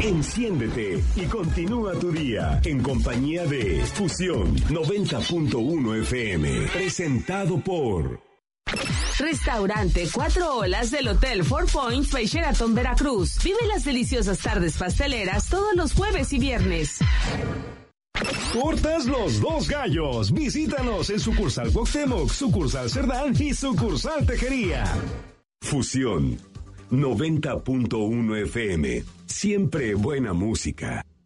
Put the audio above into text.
Enciéndete y continúa tu día en compañía de Fusión 90.1 FM. Presentado por Restaurante Cuatro Olas del Hotel Four Points by Sheraton Veracruz. Vive las deliciosas tardes pasteleras todos los jueves y viernes. Tortas Los Dos Gallos. Visítanos en sucursal Cuauhtémoc, sucursal Cerdán y sucursal Tejería. Fusión 90.1 FM. Siempre buena música.